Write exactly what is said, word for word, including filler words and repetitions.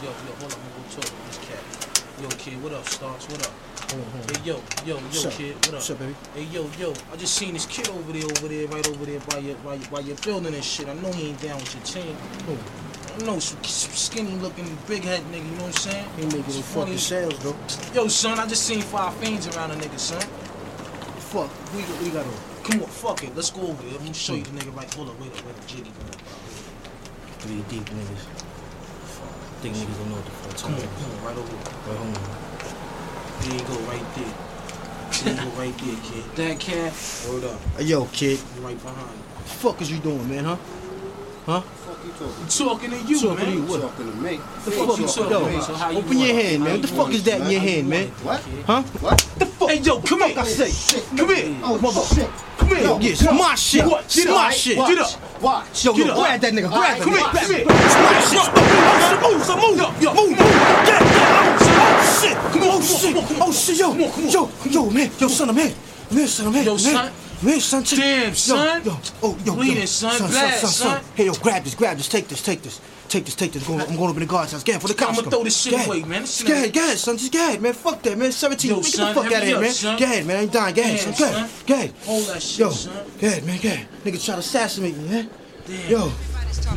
yo, hold on, I'm gonna go talk to this cat. Yo, kid, what up, Starks? What up? Hold on, hold on. Hey, yo, yo, yo, What's kid, what up? What's up, baby? Hey, yo, yo, I just seen this kid over there, over there, right over there by your, by your, by your building and shit. I know he ain't down with your team. Who? I know, some, some skinny looking, big head nigga, you know what I'm saying? He making It's his funny. fucking sales, though. Yo, son, I just seen five fiends around a nigga, son. Fuck, we, we got on. Come on, fuck it, let's go over there. I'm gonna show you the nigga right. Hold up, wait up, wait up, jiggy. Three deep niggas. Think niggas don't know what the fuck. Come on, come on, right over there. Right, hold on. There you go, right there. There you go, right there, kid. That cat, hold up. Hey, yo, kid. Right behind you. What the fuck is you doing, man, huh? Huh? Fuck you talking? I'm talking to you, Talking man. to you, what? Talking to me. The fuck you talking yo, to me? So how you open your want? hand, How man. What the you fuck want? is that in your How you hand, man? want it, What? kid? Huh? What? The fuck? Hey, yo, come here. I say. Shit. Come here. Oh, Mother- shit. Come here. Yo, Yeah, it's my shit. What? It's Get my up. shit. Watch. Get up. Watch. Yo, Get yo, up. grab that nigga. All Grab right, that come nigga. here, Grab come it. here. It's my shit. Move, so move. Yo, yo. Move, move. Get it. Oh, shit. Come on, Oh, come on, shit. come on, come on. Oh, shit. Yo, Come on, come on. yo, yo, man. Yo, son, I'm here. I'm here, son. I'm here. Yo, I'm here. son. I'm here, son. Check- Damn, Yo, son. Yo, oh, yo, Bleeding, yo. son. Son, Blast, son, son, son. Hey, yo, grab this. Grab this. Take this. Take this. Take this. Take this. I'm going, I'm going up in the guard's house. Get for the cops. I'ma come. throw this shit Go ahead. away, man. This Just Go nigga- ahead, go ahead, son. Just go ahead, man. Fuck that, man. seventeen. Yo, Get the son, fuck hurry out of here, up, man. son. Go ahead, man. I ain't dying. Go ahead, Damn, son. Go ahead. son. Go ahead. Hold that shit, Yo, son. go ahead, man. Go ahead. Nigga try to assassinate me, man. Damn. Yo.